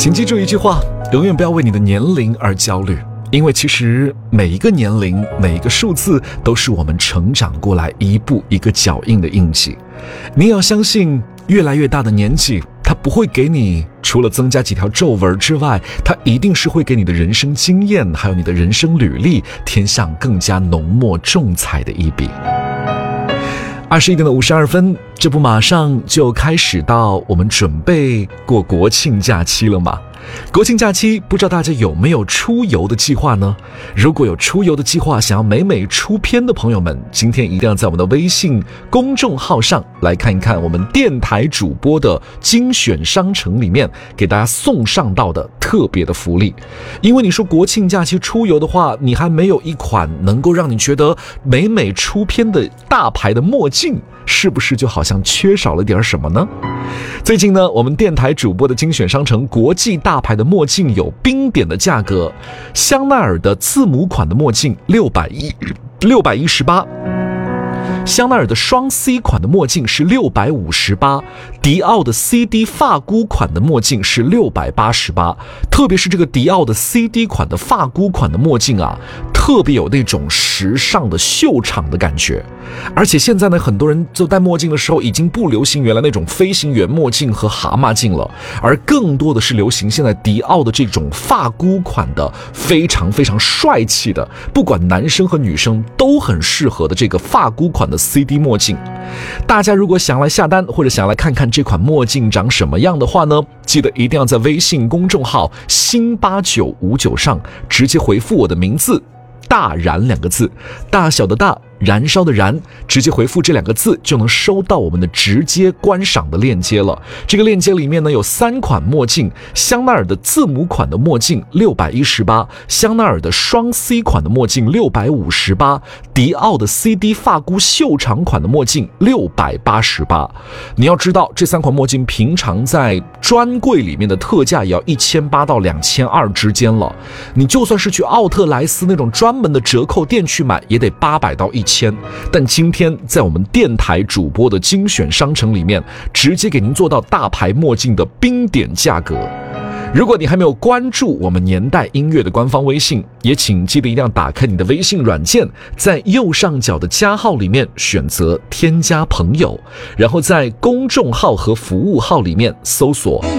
请记住一句话，永远不要为你的年龄而焦虑，因为其实每一个年龄，每一个数字都是我们成长过来一步一个脚印的印记。你要相信，越来越大的年纪，它不会给你除了增加几条皱纹之外，它一定是会给你的人生经验还有你的人生履历添上更加浓墨重彩的一笔。21点52分，这不马上就开始到我们准备过国庆假期了吗？国庆假期不知道大家有没有出游的计划呢？如果有出游的计划，想要美美出片的朋友们，今天一定要在我们的微信公众号上来看一看我们电台主播的精选商城里面给大家送上到的特别的福利。因为你说国庆假期出游的话，你还没有一款能够让你觉得美美出片的大牌的墨镜，是不是就好像缺少了点什么呢？最近呢，我们电台主播的精选商城国际大牌的墨镜有冰点的价格，香奈儿的字母款的墨镜618，香奈儿的双 C 款的墨镜是658，迪奥的 CD 发箍款的墨镜是688。特别是这个迪奥的 CD 款的发箍款的墨镜啊，特别有那种时尚的秀场的感觉。而且现在呢，很多人就戴墨镜的时候已经不流行原来那种飞行员墨镜和蛤蟆镜了，而更多的是流行现在迪奥的这种发箍款的非常非常帅气的，不管男生和女生都很适合的这个发箍款的 CD 墨镜。大家如果想来下单或者想来看看这款墨镜长什么样的话呢，记得一定要在微信公众号新8959上直接回复我的名字大燃2个字，大小的大，燃烧的燃，直接回复这2个字就能收到我们的直接观赏的链接了。这个链接里面呢有3款墨镜，香奈儿的字母款的墨镜618，香奈儿的双 C 款的墨镜658，迪奥的 CD 发箍秀场款的墨镜688。你要知道，这3款墨镜平常在专柜里面的特价也要1800到2200之间了，你就算是去奥特莱斯那种专门的折扣店去买，也得800到1000。但今天在我们电台主播的精选商城里面，直接给您做到大牌墨镜的冰点价格。如果你还没有关注我们年代音乐的官方微信，也请记得一定要打开你的微信软件，在右上角的加号里面选择添加朋友，然后在公众号和服务号里面搜索